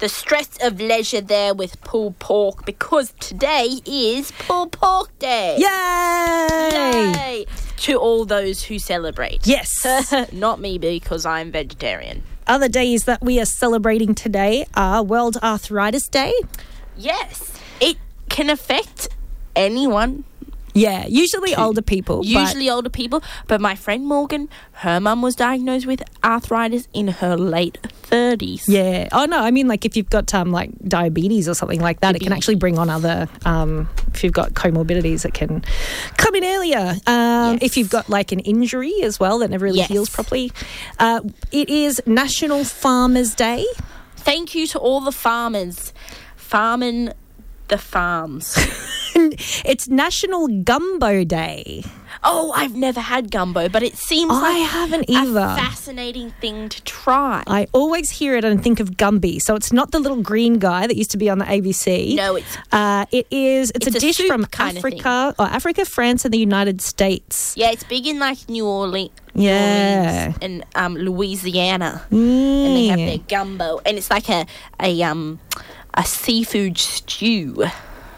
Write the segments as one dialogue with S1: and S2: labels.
S1: the stress of leisure there with pulled pork because today is pulled pork day.
S2: Yay!
S1: To all those who celebrate.
S2: Yes.
S1: Not me because I'm vegetarian.
S2: Other days that we are celebrating today are World Arthritis Day.
S1: Yes. It can affect anyone.
S2: Yeah, usually older people.
S1: Older people. But my friend Morgan, her mum was diagnosed with arthritis in her late 30s.
S2: Yeah. Oh, no, I mean, like, if you've got, like, diabetes or something like that, it can actually bring on other, if you've got comorbidities, it can come in earlier. If you've got, like, an injury as well that never really heals properly. It is National Farmers Day.
S1: Thank you to all the farmers farming the farms.
S2: It's National Gumbo Day.
S1: Oh, I've never had gumbo, but it seems
S2: I
S1: like
S2: haven't either.
S1: A fascinating thing to try.
S2: I always hear it and think of Gumby. So it's not the little green guy that used to be on the ABC.
S1: No,
S2: it's a dish
S1: soup
S2: from
S1: kind of
S2: Africa, France, and the United States.
S1: Yeah, it's big in like New Orleans.
S2: Yeah.
S1: And Louisiana. And they have their gumbo. And it's like a seafood stew.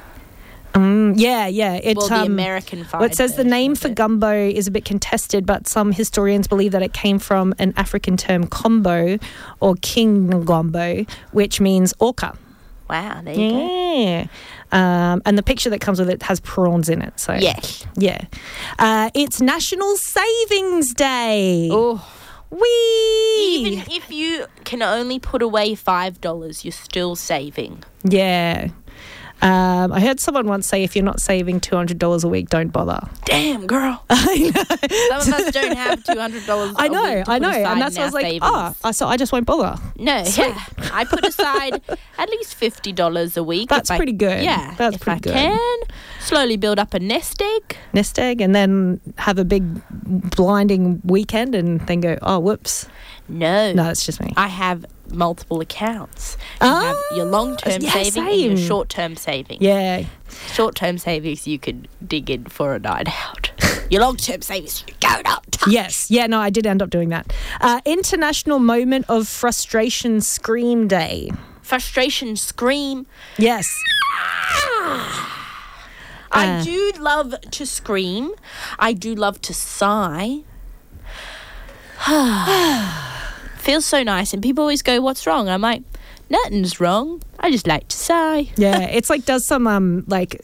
S2: Yeah.
S1: It's the American
S2: well, it says the name for gumbo is a bit contested, but some historians believe that it came from an African term combo or king gombo, which means orca.
S1: Wow, there you go.
S2: And the picture that comes with it has prawns in it. So yeah. It's National Savings Day.
S1: Oh.
S2: Whee!
S1: Even if you can only put away $5, you're still saving.
S2: Yeah. I heard someone once say if you're not saving $200 a week, don't bother.
S1: Damn, girl.
S2: I know.
S1: Some of us don't have $200
S2: I know.
S1: a week to put aside
S2: And that's
S1: in
S2: why I was
S1: our
S2: like,
S1: savings.
S2: so I just won't bother.
S1: No, I put aside at least $50 a week.
S2: That's pretty good.
S1: Yeah.
S2: That's pretty good.
S1: If I can, slowly build up a nest egg.
S2: And then have a big blinding weekend and then go, oh, whoops.
S1: No,
S2: it's just me.
S1: I have multiple accounts. You have your long-term saving and your short-term saving.
S2: Yeah.
S1: Short-term savings you could dig in for a night out. Your long-term savings you don't touch.
S2: Yes. Yeah, no, I did end up doing that. International Moment of Frustration Scream Day.
S1: Frustration scream.
S2: Yes.
S1: I do love to scream. I do love to sigh. Feels so nice, and people always go, what's wrong? I'm like, nothing's wrong. I just like to sigh.
S2: Yeah, it's like does some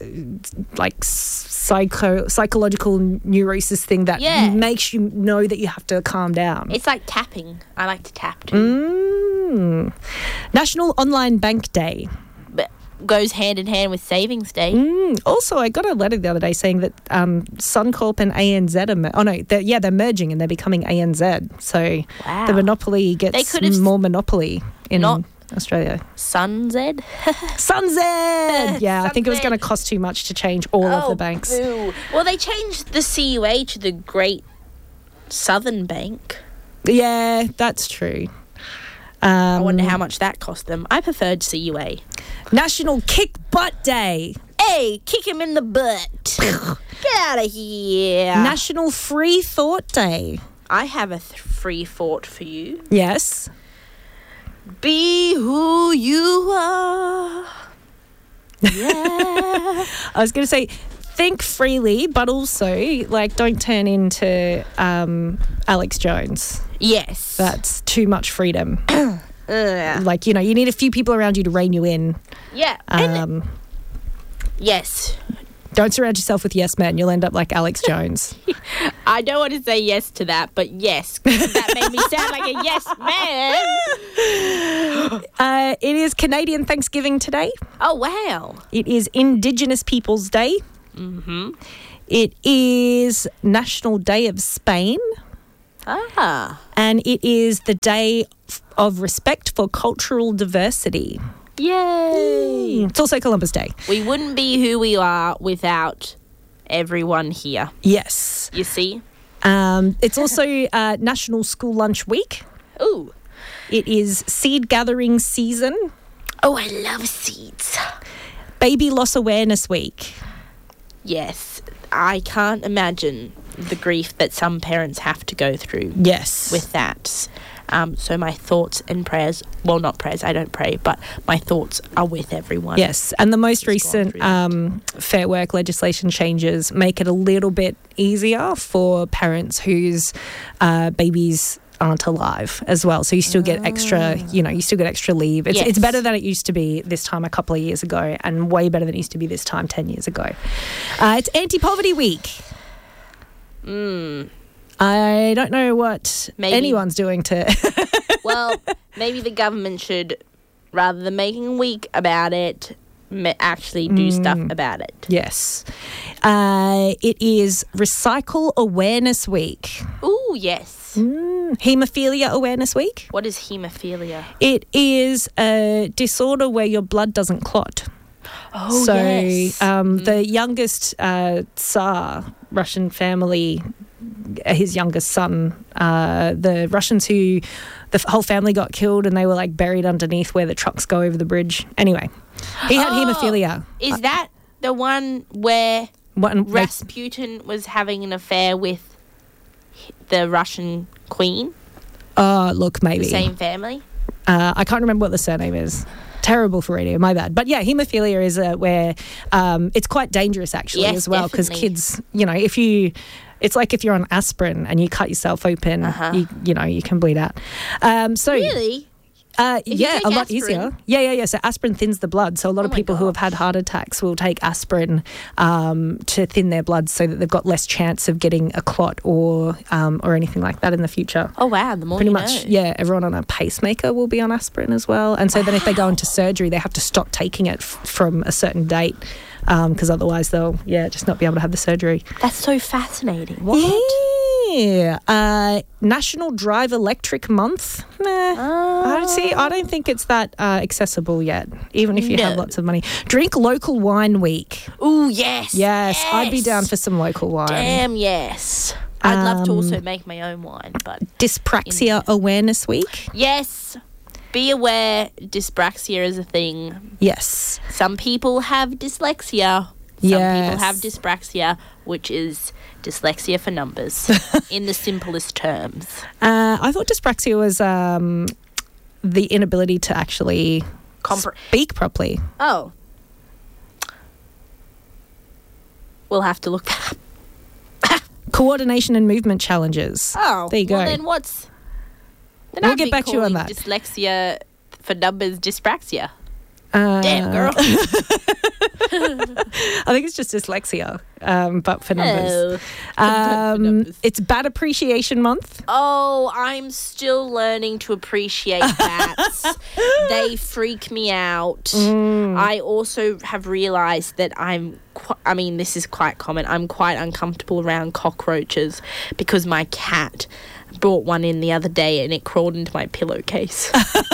S2: psychological neurosis thing that makes you know that you have to calm down.
S1: It's like tapping. I like to tap too.
S2: National Online Bank Day.
S1: But goes hand in hand with Savings Day.
S2: Also, I got a letter the other day saying that Suncorp and ANZ are they're merging and they're becoming ANZ. So the monopoly gets more monopoly in Australia.
S1: Sunz?
S2: Sunz! Yeah, I think it was going to cost too much to change all of the banks.
S1: Boo. Well, they changed the CUA to the Great Southern Bank.
S2: Yeah, that's true.
S1: I wonder how much that cost them. I preferred CUA.
S2: National Kick Butt Day.
S1: Hey, kick him in the butt. Get out of here.
S2: National Free Thought Day.
S1: I have a free thought for you.
S2: Yes.
S1: Be who you are. Yeah.
S2: I was going to say, think freely, but also, don't turn into Alex Jones.
S1: Yes.
S2: That's too much freedom. You need a few people around you to rein you in.
S1: Yeah. Yes.
S2: Don't surround yourself with yes men. You'll end up like Alex Jones.
S1: I don't want to say yes to that, but yes. That made me sound like a yes man.
S2: It is Canadian Thanksgiving today.
S1: Oh, wow.
S2: It is Indigenous Peoples Day.
S1: Mm-hmm.
S2: It is National Day of Spain. And it is the Day of Respect for Cultural Diversity.
S1: Yay!
S2: It's also Columbus Day.
S1: We wouldn't be who we are without everyone here.
S2: Yes.
S1: You see?
S2: It's also National School Lunch Week.
S1: Ooh.
S2: It is seed gathering season.
S1: Oh, I love seeds.
S2: Baby Loss Awareness Week.
S1: Yes. I can't imagine the grief that some parents have to go through.
S2: Yes.
S1: With that. So my thoughts and prayers, well, not prayers, I don't pray, but my thoughts are with everyone.
S2: Yes, and the most recent Fair Work legislation changes make it a little bit easier for parents whose babies aren't alive as well. So you still get extra, you still get extra leave. It's better than it used to be this time a couple of years ago, and way better than it used to be this time 10 years ago. It's Anti-Poverty Week. I don't know what anyone's doing to...
S1: Well, maybe the government should, rather than making a week about it, actually do stuff about it.
S2: Yes. It is Recycle Awareness Week.
S1: Ooh, yes.
S2: Haemophilia Awareness Week.
S1: What is haemophilia?
S2: It is a disorder where your blood doesn't clot.
S1: Oh,
S2: so,
S1: yes.
S2: The youngest Tsar Russian family, his youngest son, the Russians the whole family got killed and they were like buried underneath where the trucks go over the bridge. Anyway, he had haemophilia.
S1: Is that the one where Rasputin was having an affair with the Russian queen?
S2: Look, maybe.
S1: The same family?
S2: I can't remember what the surname is. Terrible for radio, my bad. But yeah, haemophilia is where it's quite dangerous actually as well, because kids, it's like if you're on aspirin and you cut yourself open, you can bleed out.
S1: Really?
S2: Yeah, a lot easier. Yeah. So aspirin thins the blood. So a lot of people who have had heart attacks will take aspirin to thin their blood so that they've got less chance of getting a clot or anything like that in the future.
S1: Oh, wow. The more
S2: Pretty
S1: you
S2: much,
S1: know.
S2: yeah, everyone on a pacemaker will be on aspirin as well. And so then if they go into surgery, they have to stop taking it from a certain date because otherwise they'll, just not be able to have the surgery.
S1: That's so fascinating. What?
S2: Yeah. National Drive Electric Month. I don't think it's that accessible yet, even if you have lots of money. Drink Local Wine Week.
S1: Ooh, yes.
S2: Yes, I'd be down for some local wine.
S1: Damn, yes. I'd love to also make my own wine, but...
S2: Dyspraxia Awareness Week.
S1: Yes. Be aware dyspraxia is a thing.
S2: Yes.
S1: Some people have dyslexia. Some people have dyspraxia, which is dyslexia for numbers, in the simplest terms.
S2: I thought dyspraxia was the inability to actually speak properly.
S1: Oh. We'll have to look that up.
S2: Coordination and movement challenges.
S1: Oh.
S2: There you go.
S1: Well, then what's... Then
S2: we'll
S1: I've
S2: get
S1: been
S2: back to you on
S1: calling
S2: that.
S1: Dyslexia for numbers dyspraxia. Damn, girl.
S2: I think it's just dyslexia, but for numbers.
S1: Oh.
S2: It's Bat Appreciation Month.
S1: Oh, I'm still learning to appreciate bats. They freak me out. I also have realised that this is quite common. I'm quite uncomfortable around cockroaches because my cat brought one in the other day and it crawled into my pillowcase.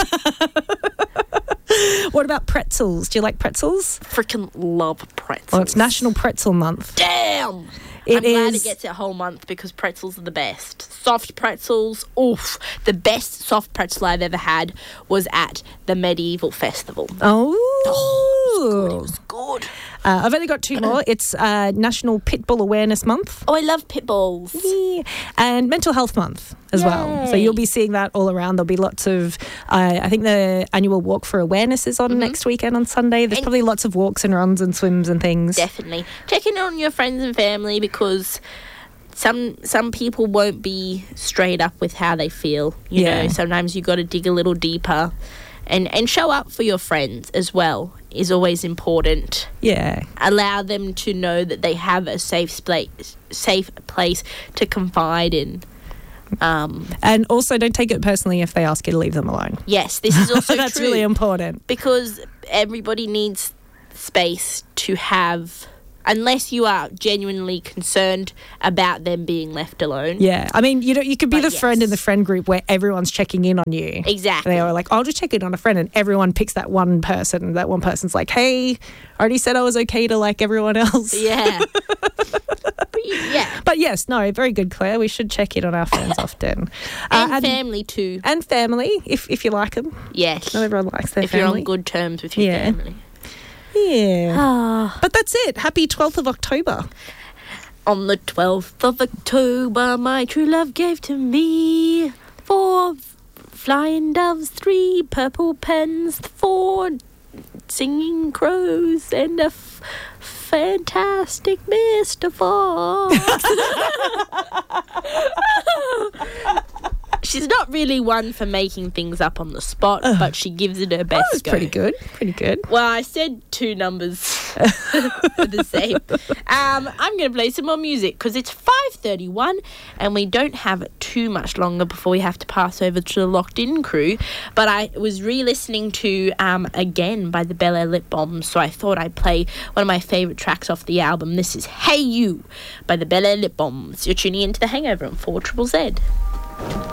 S2: What about pretzels? Do you like pretzels?
S1: Freaking love pretzels.
S2: Well, it's National Pretzel Month.
S1: Damn! I'm glad it gets a whole month because pretzels are the best. Soft pretzels, oof. The best soft pretzel I've ever had was at the Medieval Festival.
S2: Oh,
S1: it was good.
S2: I've only got two more. It's National Pitbull Awareness Month.
S1: Oh, I love pit bulls.
S2: Yeah. And Mental Health Month as well. So you'll be seeing that all around. There'll be lots of, I think the annual Walk for Awareness is on next weekend on Sunday. There's probably lots of walks and runs and swims and things.
S1: Definitely. Check in on your friends and family because some people won't be straight up with how they feel. You know, sometimes you got to dig a little deeper. And show up for your friends as well is always important.
S2: Yeah.
S1: Allow them to know that they have a safe place to confide in.
S2: And also don't take it personally if they ask you to leave them alone.
S1: Yes, this is also
S2: That's
S1: true.
S2: really important.
S1: Because everybody needs space to have... Unless you are genuinely concerned about them being left alone.
S2: Yeah. I mean, you could be the friend in the friend group where everyone's checking in on you.
S1: Exactly.
S2: They are like, I'll just check in on a friend, and everyone picks that one person. That one person's like, hey, I already said I was okay to like everyone else.
S1: Yeah.
S2: But yes, no, very good, Claire. We should check in on our friends often.
S1: And family too.
S2: And family, if you like them.
S1: Yes.
S2: Not everyone likes their family.
S1: If you're on good terms with your family.
S2: Yeah. But that's it. Happy 12th of October.
S1: On the 12th of October, my true love gave to me 4 flying doves, 3 purple pens, 4 singing crows, and a fantastic Mr. Fox. She's not really one for making things up on the spot, but she gives it her best
S2: That was
S1: go.
S2: pretty good. Pretty good.
S1: Well, I said 2 numbers for the same. I'm going to play some more music because it's 5:31 and we don't have too much longer before we have to pass over to the Locked In crew. But I was re-listening to Again by the Bel Air Lip Bombs, so I thought I'd play one of my favourite tracks off the album. This is Hey You by the Bel Air Lip Bombs. You're tuning into The Hangover on 4ZZZ.